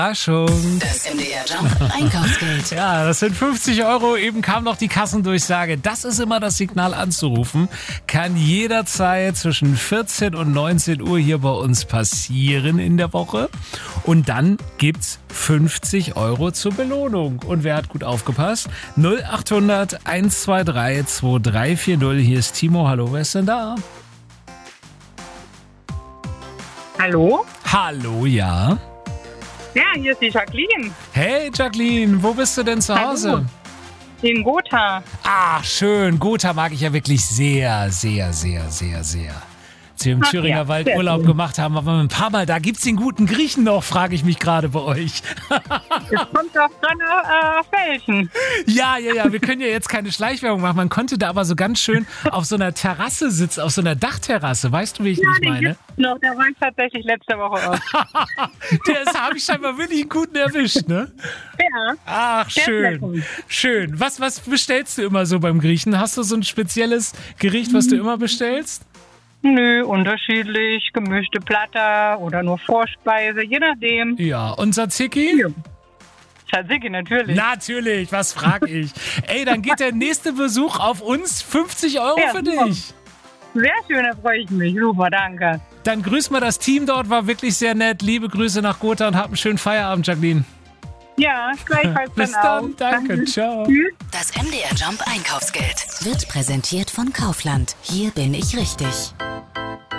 Schon. Das MDR Jump Einkaufsgeld. Ja, das sind 50 Euro. Eben kam noch die Kassendurchsage. Das ist immer das Signal anzurufen. Kann jederzeit zwischen 14 und 19 Uhr hier bei uns passieren in der Woche. Und dann gibt's 50 Euro zur Belohnung. Und wer hat gut aufgepasst? 0800 123 2340. Hier ist Timo. Hallo, wer ist denn da? Hallo? Hallo, ja. Ja, hier ist die Jacqueline. Hey Jacqueline, wo bist du denn zu Hause? Hallo. In Gotha. Ah, schön. Gotha mag ich ja wirklich sehr, sehr, sehr, sehr, sehr. Als wir im Thüringer Wald sehr Urlaub schön. gemacht haben, waren wir ein paar Mal da. Gibt's den guten Griechen noch, frage ich mich gerade bei euch. Es kommt auf welchen. Ja. Wir können ja jetzt keine Schleichwerbung machen. Man konnte da aber so ganz schön auf so einer Terrasse sitzen, auf so einer Dachterrasse. Weißt du, wie ich nicht Den meine? gibt's noch, der war ich tatsächlich letzte Woche aus. Das habe ich scheinbar wirklich einen guten erwischt, ne? Ja. Ach, Der ist schön. lecker. Schön. Was bestellst du immer so beim Griechen? Hast du so ein spezielles Gericht, was du immer bestellst? Nö, unterschiedlich. Gemischte Platter oder nur Vorspeise, je nachdem. Ja, und Tzatziki? Tzatziki natürlich. Natürlich, was frag ich? Ey, dann geht der nächste Besuch auf uns. 50 Euro Ja, für super. dich. Sehr schön, da freue ich mich. Super, danke. Dann grüß mal das Team dort, war wirklich sehr nett. Liebe Grüße nach Gotha und hab einen schönen Feierabend, Jacqueline. Ja, gleichfalls Bis dann auch. dann, danke, ciao. Tschüss. Das MDR Jump Einkaufsgeld wird präsentiert von Kaufland. Hier bin ich richtig.